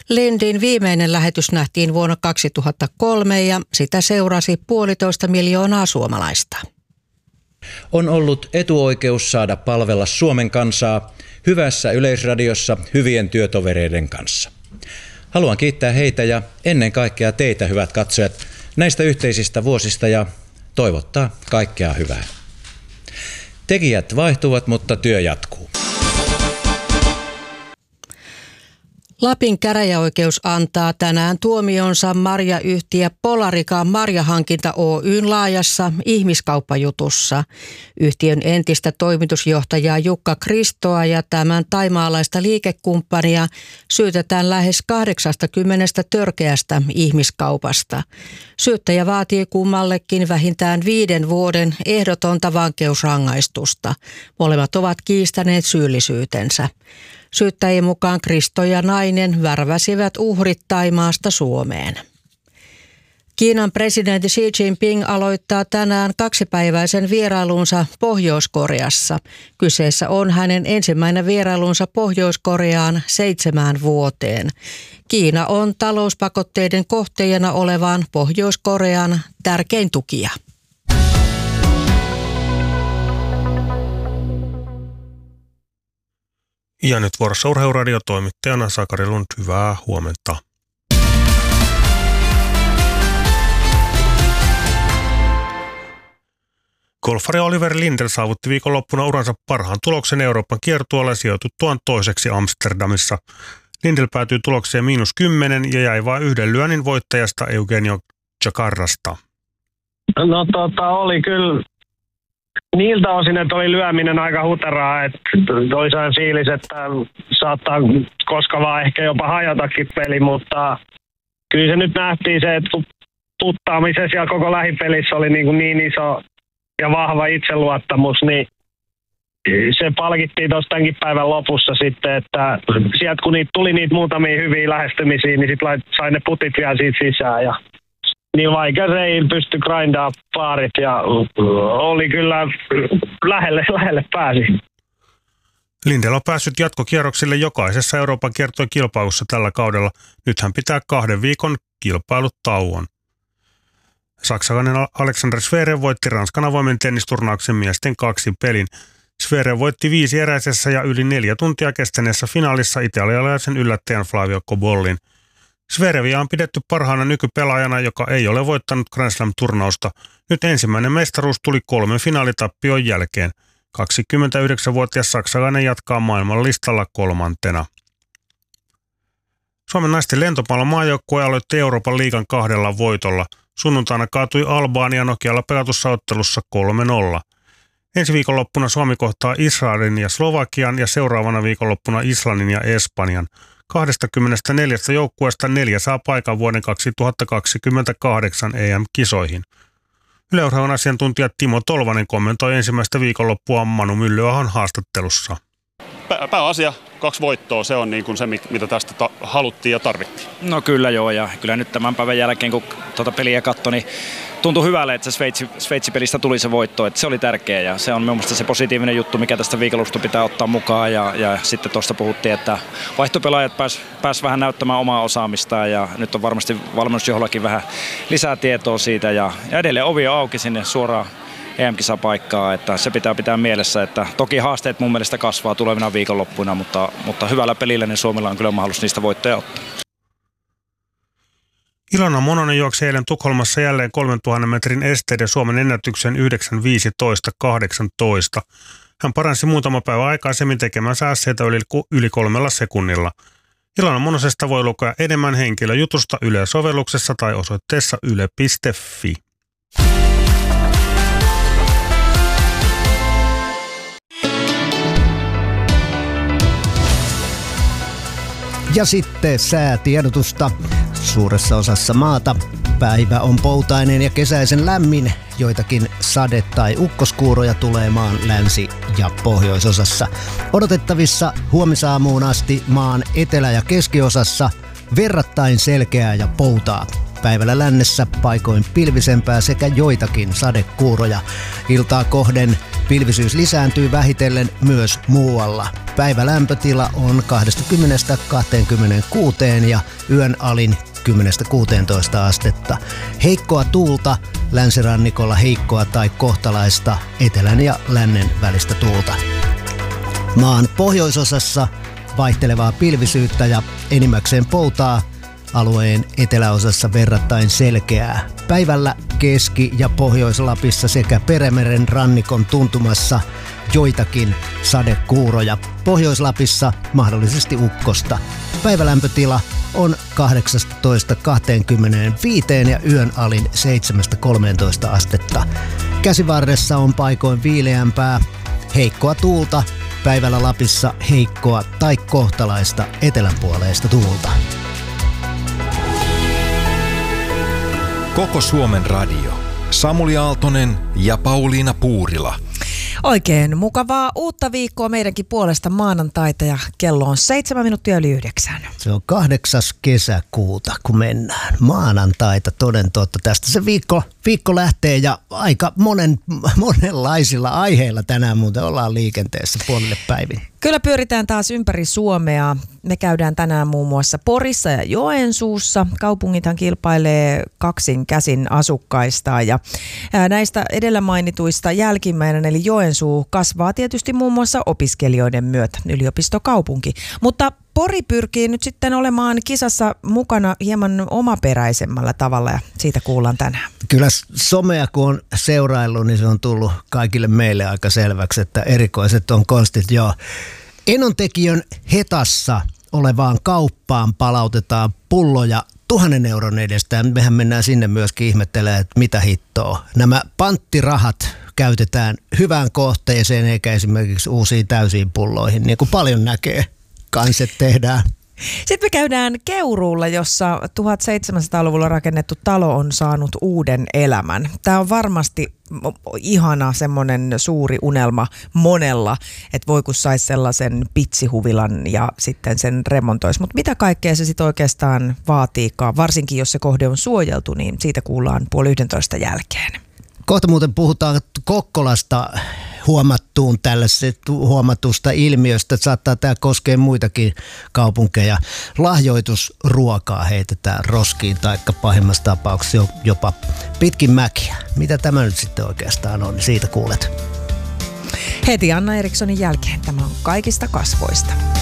Lindin viimeinen lähetys nähtiin vuonna 2003 ja sitä seurasi 1,5 miljoonaa suomalaista. On ollut etuoikeus saada palvella Suomen kansaa hyvässä Yleisradiossa hyvien työtovereiden kanssa. Haluan kiittää heitä ja ennen kaikkea teitä, hyvät katsojat, näistä yhteisistä vuosista ja toivottaa kaikkea hyvää. Tekijät vaihtuvat, mutta työ jatkuu. Lapin käräjäoikeus antaa tänään tuomionsa marjayhtiö Polarikan marjahankinta Oyn laajassa ihmiskauppajutussa. Yhtiön entistä toimitusjohtajaa Jukka Kristoa ja tämän thaimaalaista liikekumppania syytetään lähes 80 törkeästä ihmiskaupasta. Syyttäjä vaatii kummallekin vähintään 5 vuoden ehdotonta vankeusrangaistusta. Molemmat ovat kiistäneet syyllisyytensä. Syyttäjien mukaan Kristo ja nainen värväsivät uhrit Thaimaasta Suomeen. Kiinan presidentti Xi Jinping aloittaa tänään 2-päiväisen vierailunsa Pohjois-Koreassa. Kyseessä on hänen ensimmäinen vierailunsa Pohjois-Koreaan 7 vuoteen. Kiina on talouspakotteiden kohteena olevaan Pohjois-Korean tärkein tukija. Ja nyt vuorossa Urheiluradio toimittajana Sakari Lund, hyvää huomenta. Golfari Oliver Lindell saavutti viikonloppuna uransa parhaan tuloksen Euroopan kiertueella sijoituttuaan toiseksi Amsterdamissa. Lindell päätyi tulokseen -10 ja jäi vain 1 lyönnin voittajasta Eugenio Chacarrasta. No oli kyllä niiltä osin, että oli lyöminen aika huteraa, että oli sellainen fiilis, että saattaa koska vaan ehkä jopa hajatakin peli, mutta kyllä se nyt nähtiin se, että puttaamisessa ja koko lähipelissä oli niin iso ja vahva itseluottamus, niin se palkittiin tuossa tämänkin päivän lopussa sitten, että sieltä kun tuli niitä muutamia hyviä lähestymisiä, niin sitten sai ne putit vielä siitä sisään ja niin vaikka se ei pysty grindaa paarit ja oli kyllä lähelle pääsi. Lindell on päässyt jatkokierroksille jokaisessa Euroopan kiertueen kilpailussa tällä kaudella. Nyt hän pitää 2 viikon kilpailutauon. Saksalainen Alexander Zverev voitti Ranskan avoimen tennisturnauksen miesten 2 pelin. Zverev voitti 5 eräisessä ja yli 4 tuntia kestäneessä finaalissa italialaisen yllättäjän Flavio Cobollin. Zverevia on pidetty parhaana nykypelaajana, joka ei ole voittanut Grand Slam-turnausta. Nyt ensimmäinen mestaruus tuli 3 finaalitappion jälkeen. 29-vuotias saksalainen jatkaa maailmanlistalla 3. Suomen naisten lentopallon maajoukkue aloitti Euroopan liigan 2 voitolla. Sunnuntaina kaatui Albania Nokialla pelatussa ottelussa 3-0. Ensi viikonloppuna Suomi kohtaa Israelin ja Slovakian ja seuraavana viikonloppuna Islannin ja Espanjan. 24 joukkueesta 4 saa paikan vuoden 2028 EM-kisoihin. Yle Urheilun asiantuntija Timo Tolvanen kommentoi ensimmäistä viikonloppua Manu Myllyahon haastattelussa. Pääasia 2 voittoa, se on niin kuin se, mitä tästä haluttiin ja tarvittiin. No kyllä joo, ja kyllä nyt tämän päivän jälkeen, kun tuota peliä katsoi, niin tuntui hyvälle, että se Sveitsi-pelistä tuli se voitto, että se oli tärkeä ja se on mielestäni se positiivinen juttu, mikä tästä viikonlopusta pitää ottaa mukaan ja sitten tuosta puhuttiin, että vaihtopelaajat pääs vähän näyttämään omaa osaamistaan ja nyt on varmasti valmennusjohdollakin vähän lisää tietoa siitä ja edelleen ovi on auki sinne suoraan EM-kisapaikkaa, että se pitää mielessä, että toki haasteet mun mielestä kasvaa tulevina viikonloppuina, mutta hyvällä pelillä niin Suomella on kyllä mahdollisuus niistä voittoja ottaa. Ilona Mononen juoksi eilen Tukholmassa jälleen 3000 metrin esteiden Suomen ennätyksen 9.15.18. Hän paransi muutama päivä aikaisemmin tekemänsä ässeitä yli 3 sekunnilla. Ilona Monosesta voi lukea enemmän henkilöjutusta Yle-sovelluksessa tai osoitteessa yle.fi. Ja sitten säätiedotusta. Suuressa osassa maata päivä on poutainen ja kesäisen lämmin. Joitakin sade- tai ukkoskuuroja tulee maan länsi- ja pohjoisosassa. Odotettavissa huomisaamuun asti maan etelä- ja keskiosassa verrattain selkeää ja poutaa. Päivällä lännessä paikoin pilvisempää sekä joitakin sadekuuroja. Iltaa kohden Pilvisyys lisääntyy vähitellen myös muualla. Päivälämpötila on 20–26 ja yön alin 10–16 astetta. Heikkoa tuulta, länsirannikolla heikkoa tai kohtalaista, etelän ja lännen välistä tuulta. Maan pohjoisosassa vaihtelevaa pilvisyyttä ja enimmäkseen poutaa, alueen eteläosassa verrattain selkeää. Päivällä Keski- ja Pohjois-Lapissa sekä Perämeren rannikon tuntumassa joitakin sadekuuroja. Pohjois-Lapissa mahdollisesti ukkosta. Päivälämpötila on 18–25 ja yön alin 7–13 astetta. Käsivarressa on paikoin viileämpää, heikkoa tuulta. Päivällä Lapissa heikkoa tai kohtalaista etelänpuoleista tuulta. Koko Suomen radio. Samuli Aaltonen ja Pauliina Puurila. Oikein mukavaa uutta viikkoa meidänkin puolesta maanantaita ja kello on 7:07. Se on 8. kesäkuuta, kun mennään. Maanantaita toden totta. Tästä se viikko lähtee ja aika monenlaisilla aiheilla tänään muuten ollaan liikenteessä puolille päivin. Kyllä pyöritään taas ympäri Suomea. Me käydään tänään muun muassa Porissa ja Joensuussa. Kaupungithan kilpailee kaksin käsin asukkaistaan ja näistä edellä mainituista jälkimmäinen eli Joensuu kasvaa tietysti muun muassa opiskelijoiden myötä, yliopistokaupunki. Mutta Pori pyrkii nyt sitten olemaan kisassa mukana hieman omaperäisemmällä tavalla ja siitä kuullaan tänään. Kyllä somea kun on seuraillut, niin se on tullut kaikille meille aika selväksi, että erikoiset on konstit. Joo. Enontekijön Hetassa olevaan kauppaan palautetaan pulloja 1 000 euron edestä. Mehän mennään sinne myöskin ihmettelemään, että mitä hittoa. Nämä panttirahat käytetään hyvään kohteeseen eikä esimerkiksi uusiin täysiin pulloihin, niin kuin paljon näkee. Kanset tehdään. Sitten me käydään Keuruulla, jossa 1700-luvulla rakennettu talo on saanut uuden elämän. Tämä on varmasti ihana semmoinen suuri unelma monella, että voi kun saisi sellaisen pitsihuvilan ja sitten sen remontoisi. Mutta mitä kaikkea se sitten oikeastaan vaatiikaan, varsinkin jos se kohde on suojeltu, niin siitä kuullaan 10:30 jälkeen. Kohta muuten puhutaan Kokkolasta huomatusta ilmiöstä, että saattaa tämä koskea muitakin kaupunkeja. Lahjoitusruokaa heitetään roskiin tai pahimmassa tapauksessa jopa pitkin mäkiä. Mitä tämä nyt sitten oikeastaan on, niin siitä kuulet. Heti Anna Erikssonin jälkeen tämä on Kaikista kasvoista.